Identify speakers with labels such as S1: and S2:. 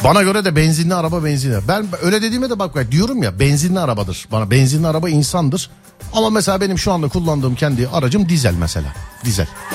S1: Bana göre de benzinli araba benzinli. Ben öyle dediğime de bak diyorum ya, benzinli arabadır. Bana benzinli araba insandır. Ama mesela benim şu anda kullandığım kendi aracım dizel mesela. Dizel.